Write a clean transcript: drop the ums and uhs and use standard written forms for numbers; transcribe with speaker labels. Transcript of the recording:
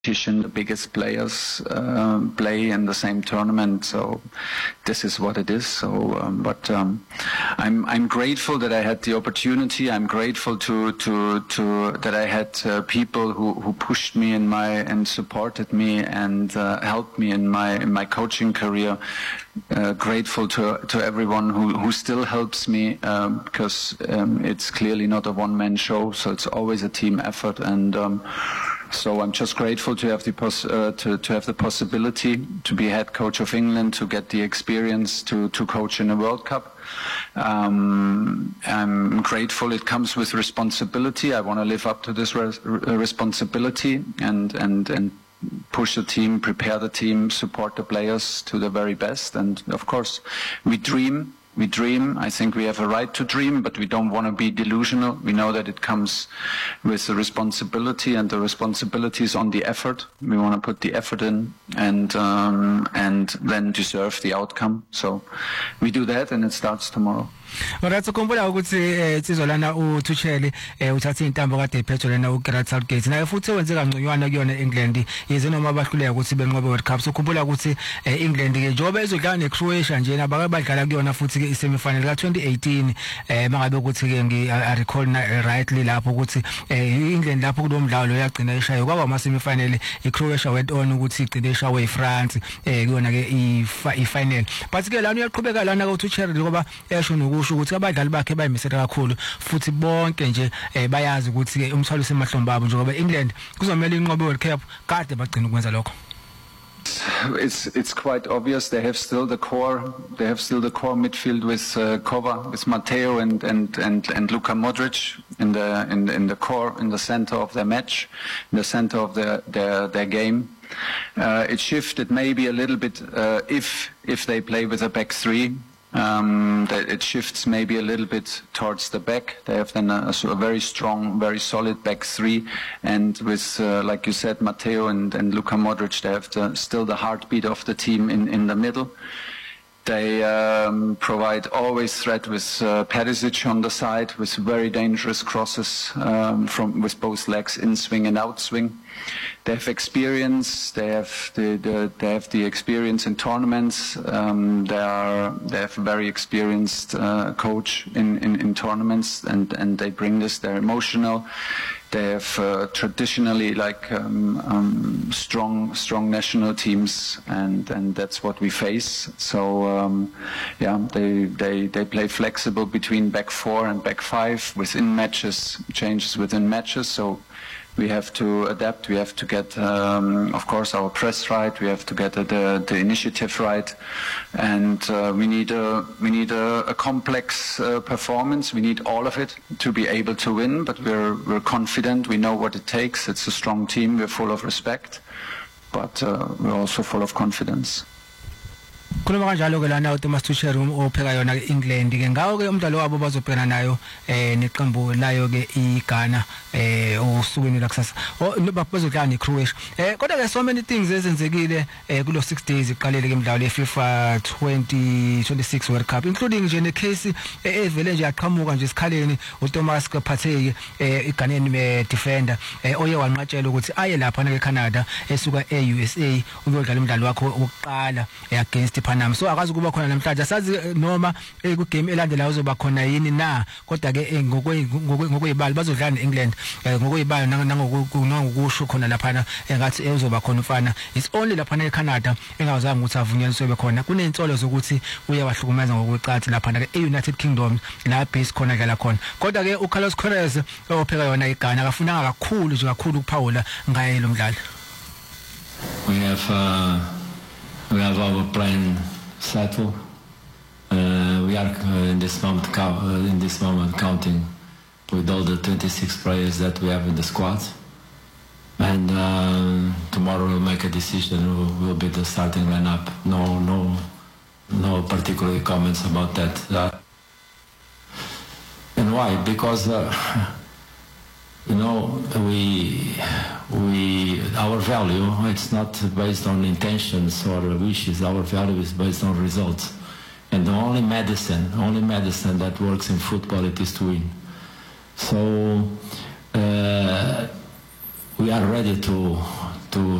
Speaker 1: the biggest players play in the same tournament, so this is what it is. So, I'm grateful that I had the opportunity. I'm grateful to that I had people who pushed me and supported me and helped me in my coaching career. Grateful to everyone who still helps me because it's clearly not a one-man show, so it's always a team effort. And so I'm just grateful to have the possibility to be head coach of England, to get the experience to coach in a World Cup. I'm grateful. It comes with responsibility. I want to live up to this responsibility and push the team, prepare the team, support the players to the very best. And of course, we dream. I think we have a right to dream, but we don't want to be delusional. We know that it comes with the responsibility, and the responsibility is on the effort. We want to put the effort in and then deserve the outcome. So we do that, and it starts tomorrow.
Speaker 2: Alright, so khumbula ukuthi sizolana uTuchel uthathe intambo kade iphethwe lena uGareth Southgate naye futhi wenze kangconywana kuyona England yize noma bahluleka ukuthi benqobe World Cup. So khumbula ukuthi England ke njobe izodlala neCroatia nje nabake badlala kuyona futhi ke isemifinal ka 2018 mangabe ukuthi ke ngi recall rightly lapho ukuthi England lapho kulomdlalo yagcina ishayo kwaba ama semifinal iCroatia went on ukuthi igcine ishawe iFrance kuyona ke ifinal. But ke lana uyaqhubeka lana ka uTuchel ngoba esho nokusho ukuthi abadlali bakhe bayimisela kakhulu futhi bonke nje bayazi ukuthi umthwalo usemahlombe abo njengoba England kuzomela inqobe World Cup kade bagcina ukwenza lokho.
Speaker 1: It's quite obvious. They have still the core. They have still the core midfield with Kova, with Matteo and Luka Modric in the core, in the center of their match, in the center of their game. It shifted maybe a little bit if they play with a back three. It shifts maybe a little bit towards the back. They have then a very strong, very solid back three, and with like you said, Matteo and Luka Modric, they have still the heartbeat of the team in the middle. They provide always threat with Perisic on the side, with very dangerous crosses with both legs, in swing and out swing. They have experience. They have the experience in tournaments. They have a very experienced coach in tournaments, and they bring this. They're emotional. They have traditionally strong national teams, and that's what we face. So they play flexible between back four and back five within matches, changes within matches. So we have to adapt. We have to get, of course, our press right. We have to get the initiative right, and we need a complex performance. We need all of it to be able to win. But we're confident. We know what it takes. It's a strong team. We're full of respect, but we're also full of confidence.
Speaker 2: Khuluma kanjalo ke lana uThomas Tuchel opheka yona ke England ke ngawo ke umdlalo wabo bazobhekana nayo neqembu layo ke iGhana osukwini la kusasa bazodlala neCroatia kodwa ke so many things ezenzekile kulo 6 days iqalele ke imidlalo yeFIFA 2026 World Cup, including nje necase evele nje yaqhamuka nje isikhaleni uThomas Partey iGhanaian defender oye wanqatshela ukuthi aye lapha na eCanada esuka eUSA uyodlala umdlalo wakhe wokuqala against Panama. So akazi kuba khona namhlanje asazi noma ku game elandela uzoba khona yini na, kodwa ke ngokwezibalo bazodlala neEngland ngokwezibalo nangokusho khona lapha engathi uzoba khona ufana. It's only lapha eCanada engawazanga ukuthi avunyelwe bebe khona. Kuneyintsolo zokuthi uyawahlukumeza ngokweqathi lapha eUnited Kingdom la base khona dlala khona, kodwa ke uCarlos Queiroz opheka yona iGhana akafunanga kakhulu ukuphawula ngaye lo mdlalo.
Speaker 3: We have our plan settled. We are in this moment counting with all the 26 players that we have in the squad. And tomorrow we'll make a decision who will be the starting lineup. No particular comments about that. And why? Because our value, it's not based on intentions or wishes. Our value is based on results. And the only medicine that works in football, it is to win. So we are ready to to